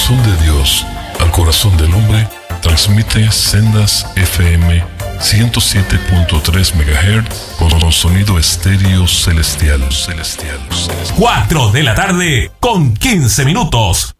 corazón de Dios al corazón del hombre, transmite Sendas FM 107.3 MHz con sonido estéreo celestial. 4 de la tarde con 15 minutos.